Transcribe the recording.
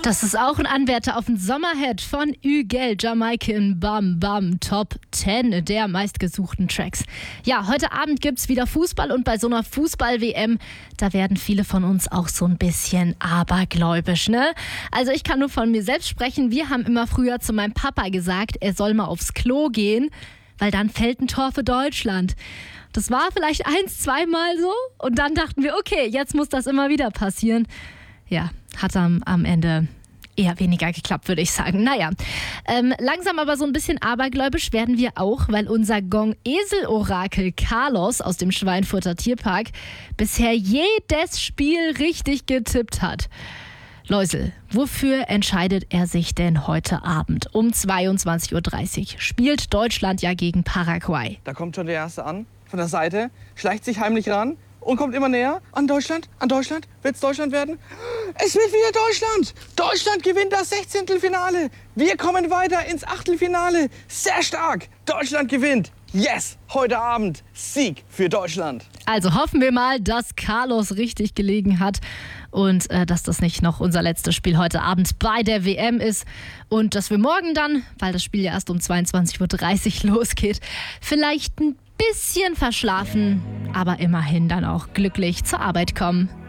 Das ist auch ein Anwärter auf den Sommerhit von Ügel, Jamaican Bam Bam, Top 10 der meistgesuchten Tracks. Ja, heute Abend gibt's wieder Fußball und bei so einer Fußball-WM, da werden viele von uns auch so ein bisschen abergläubisch, ne? Also ich kann nur von mir selbst sprechen. Wir haben immer früher zu meinem Papa gesagt, er soll mal aufs Klo gehen, weil dann fällt ein Tor für Deutschland. Das war vielleicht 1-2 Mal so und dann dachten wir, okay, jetzt muss das immer wieder passieren. Ja, hat am Ende eher weniger geklappt, würde ich sagen. Naja, langsam aber so ein bisschen abergläubisch werden wir auch, weil unser Gong-Esel-Orakel Carlos aus dem Schweinfurter Tierpark bisher jedes Spiel richtig getippt hat. Läusel, wofür entscheidet er sich denn heute Abend? Um 22.30 Uhr spielt Deutschland ja gegen Paraguay. Da kommt schon der Erste an, von der Seite, schleicht sich heimlich ran und kommt immer näher an Deutschland. An Deutschland? Wird es Deutschland werden? Es wird wieder Deutschland! Deutschland gewinnt das 16. Finale. Wir kommen weiter ins Achtelfinale. Sehr stark! Deutschland gewinnt! Yes! Heute Abend Sieg für Deutschland. Also hoffen wir mal, dass Carlos richtig gelegen hat und dass das nicht noch unser letztes Spiel heute Abend bei der WM ist und dass wir morgen dann, weil das Spiel ja erst um 22.30 Uhr losgeht, vielleicht ein bisschen verschlafen, aber immerhin dann auch glücklich zur Arbeit kommen.